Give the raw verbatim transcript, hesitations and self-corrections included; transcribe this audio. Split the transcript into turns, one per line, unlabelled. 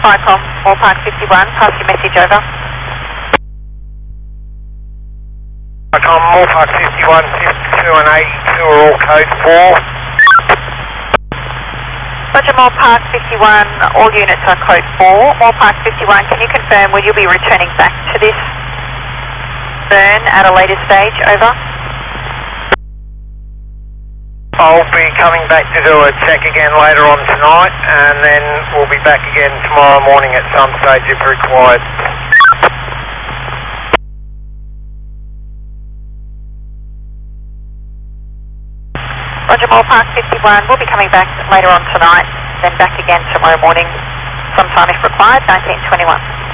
FICOM, Moore Park fifty-one, pass your message over.
FICOM, Moore Park fifty-one, fifty-two and eighty-two are all code four.
Roger, Moore Park fifty-one, all units are code four. Moore Park fifty-one, can you confirm will you be returning back to this burn at a later stage? Over.
I'll be coming back to do a check again later on tonight, and then we'll be back again tomorrow morning at some stage if required.
Roger, Moore Park fifty-one, we'll be coming back later on tonight, then back again tomorrow morning, sometime if required, nineteen twenty-one.